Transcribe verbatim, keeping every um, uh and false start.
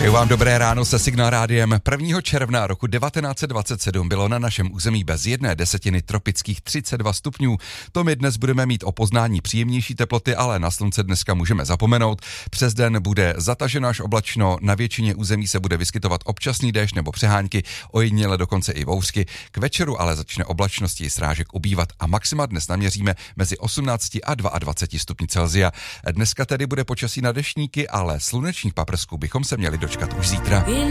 Přeju vám dobré ráno se Signál rádiem. prvního června roku devatenáct set dvacet sedm bylo na našem území bez jedné desetiny tropických třicet dva stupňů. To my dnes budeme mít o poznání příjemnější teploty, ale na slunce dneska můžeme zapomenout. Přes den bude zataženo až oblačno, na většině území se bude vyskytovat občasný déšť nebo přehánky, ojediněle dokonce i bouřky. K večeru ale začne oblačnosti i srážek ubývat a maxima dnes naměříme mezi osmnáct a dvacet dva stupni Celsia. Dneska tedy bude počasí na deštníky, ale slunečních paprsků bychom se měli dočkat už zítra.